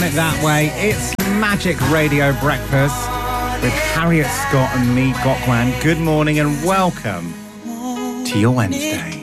It that way. It's Magic Radio Breakfast with Harriet Scott and me, Gokwan. Good morning and welcome to your Wednesday.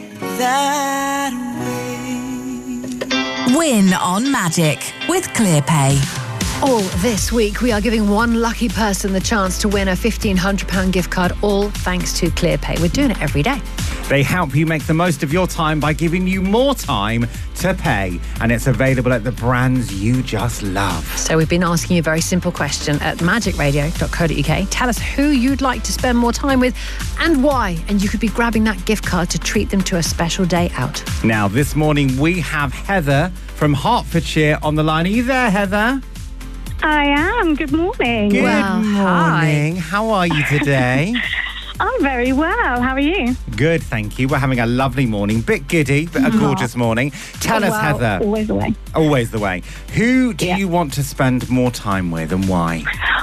Win on Magic with ClearPay. Oh, this week we are giving one lucky person the chance to win a £1,500 gift card, all thanks to ClearPay. We're doing it every day. They help you make the most of your time by giving you more time to pay. And it's available at the brands you just love. So we've been asking you a very simple question at magicradio.co.uk. Tell us who you'd like to spend more time with and why. And you could be grabbing that gift card to treat them to a special day out. Now, this morning we have Heather from Hertfordshire on the line. Are you there, Heather? I am. Good morning. Good Well, morning. hi. How are you today? I'm very well. How are you? Good, thank you. We're having a lovely morning. Bit giddy, but a gorgeous morning. Tell us, Well, Heather. Always the way. Always the way. Who do Yeah. you want to spend more time with and why?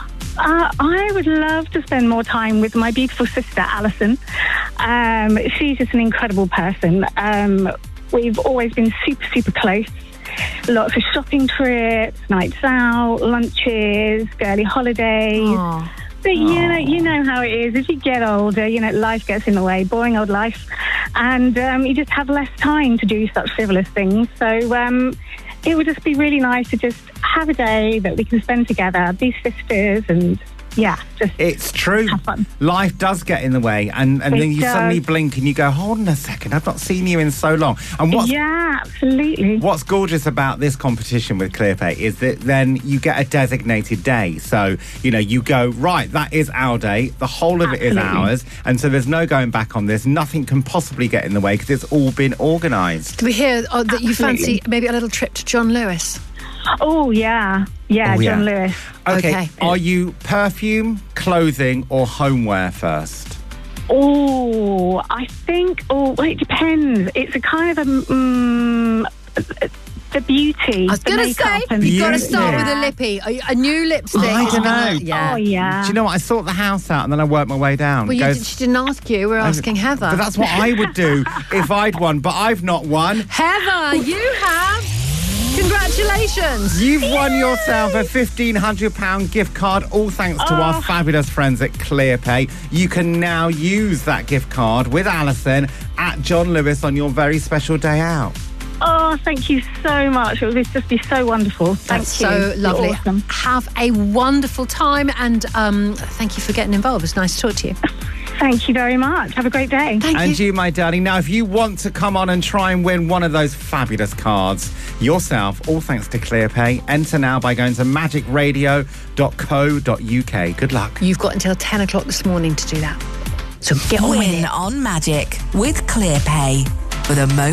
I would love to spend more time with my beautiful sister, Alison. She's just an incredible person. We've always been super, super close. Lots of shopping trips, nights out, lunches, girly holidays. Aw. But you know how it is. As you get older, life gets in the way, boring old life, and you just have less time to do such frivolous things. So it would just be really nice to just have a day that we can spend together, be sisters, and just It's true. have fun. Life does get in the way, and then you does. suddenly blink and you go, hold on a second, I've not seen you in so long. And Yeah, absolutely. what's gorgeous about this competition with ClearPay is that then you get a designated day. So, you go, right, that is our day. The whole of it is Absolutely. ours. And so there's no going back on this. Nothing can possibly get in the way because it's all been organised. Do we hear that you fancy Absolutely. maybe a little trip to John Lewis? Oh, yeah. Yeah, Oh, yeah. John Lewis. Okay. Okay. Are you perfume, clothing or homeware first? Oh, I think, it depends. It's a kind of the beauty. I was going to say, you've got to start with a lippy. A new lipstick. I is don't gonna- know. Yeah. Oh, yeah. Do you know what? I sort the house out and then I worked my way down. Well, Goes- she didn't ask you. We're asking Heather. But that's what I would do if I'd won, but I've not won. Heather, you have. Congratulations. You've won yourself a £1,500 gift card, all thanks to our fabulous friends at ClearPay. You can now use that gift card with Alison at John Lewis on your very special day out. Oh, thank you so much. It would just be so wonderful. That's Thank you. so lovely. You're awesome. Have a wonderful time and thank you for getting involved. It's nice to talk to you. Thank you very much. Have a great day. Thank And you. you, my darling. Now, if you want to come on and try and win one of those fabulous cards yourself, all thanks to ClearPay, enter now by going to magicradio.co.uk. Good luck. You've got until 10 o'clock this morning to do that. So get on with Win it. on Magic with ClearPay. For the moment.